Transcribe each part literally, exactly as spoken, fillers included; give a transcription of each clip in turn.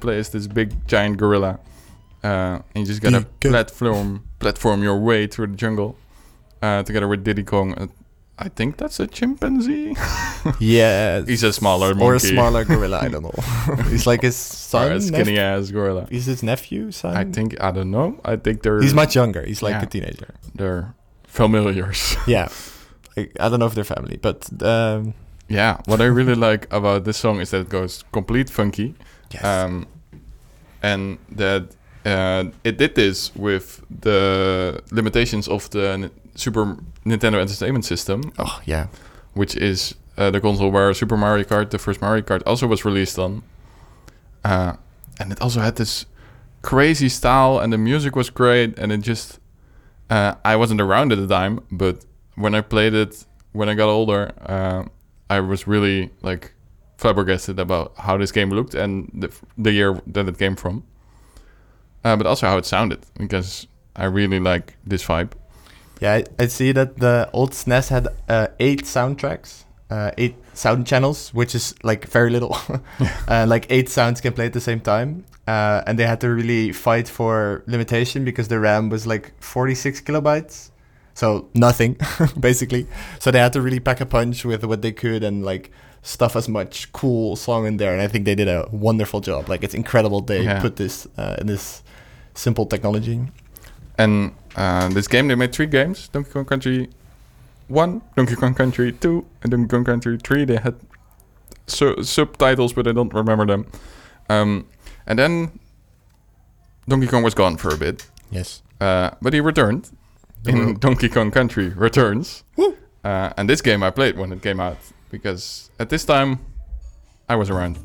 play as this big giant gorilla. Uh, and you just gotta Big platform platform your way through the jungle uh, together with Diddy Kong. Uh, I think that's a chimpanzee. Yeah. He's a smaller monkey. Or a smaller gorilla, I don't know. He's like his son. Or a skinny nep- ass gorilla. He's his nephew, son? I think, I don't know. I think they're... He's much younger. He's like yeah, a teenager. They're familiars. Yeah. I, I don't know if they're family, but... Um, yeah, what I really like about this song is that it goes complete funky. yes. Um, and that uh, it did this with the limitations of the N- Super Nintendo Entertainment System. oh, yeah. Which is uh, the console where Super Mario Kart, the first Mario Kart, also was released on. Uh, and it also had this crazy style, and the music was great, and it just... Uh, I wasn't around at the time, but when I played it, when I got older, uh, I was really, like, flabbergasted about how this game looked and the, the year that it came from. Uh, but also how it sounded, because I really like this vibe. Yeah, I, I see that the old S N E S had uh, eight soundtracks, uh, eight sound channels, which is like very little. uh, like eight sounds can play at the same time. Uh, and they had to really fight for limitation because the RAM was like forty-six kilobytes. So nothing, basically. So they had to really pack a punch with what they could and like stuff as much cool song in there. And I think they did a wonderful job. Like it's incredible they yeah. put this uh, in this simple technology. And uh, this game, they made three games. Donkey Kong Country one, Donkey Kong Country two, and Donkey Kong Country three. They had su- subtitles, but I don't remember them. Um, and then Donkey Kong was gone for a bit. Yes. Uh, but he returned in Donkey Kong Country Returns. Woo! Uh, and this game I played when it came out, because at this time, I was around.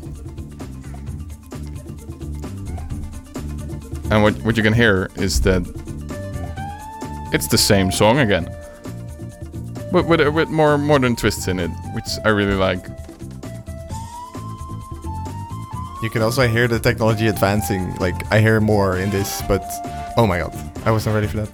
And what, what you can hear is that it's the same song again, but with, with more modern twists in it, which I really like. You can also hear the technology advancing. Like, I hear more in this, but oh my god, I wasn't ready for that.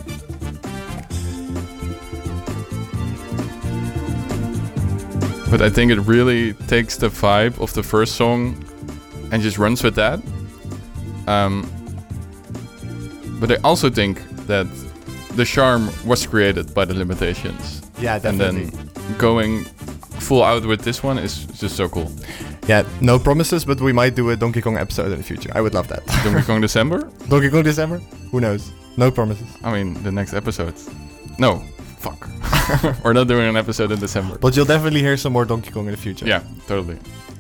But I think it really takes the vibe of the first song and just runs with that. Um, but I also think that the charm was created by the limitations. Yeah, definitely. And then going full out with this one is just so cool. Yeah, no promises, but we might do a Donkey Kong episode in the future. I would love that. Donkey Kong December? Donkey Kong December? Who knows? No promises. I mean, the next episode. No, fuck. We're not doing an episode in December. But you'll definitely hear some more Donkey Kong in the future. Yeah, totally.